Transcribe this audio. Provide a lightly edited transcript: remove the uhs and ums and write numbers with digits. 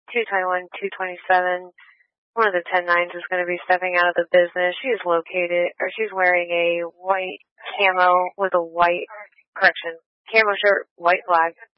221, 227. One of the 10-9s is going to be stepping out of the business. She's wearing a white camo with a camo shirt, white flag.